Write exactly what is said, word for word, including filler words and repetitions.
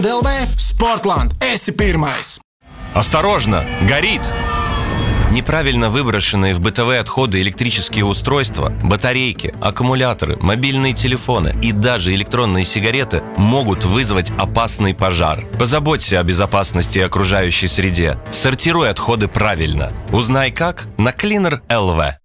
эл вэ Sportland. Эси pirmais. Осторожно! Горит! Неправильно выброшенные в бытовые отходы электрические устройства, батарейки, аккумуляторы, мобильные телефоны и даже электронные сигареты могут вызвать опасный пожар. Позаботься о безопасности и окружающей среде. Сортируй отходы правильно. Узнай как на Cleaner точка эл вэ.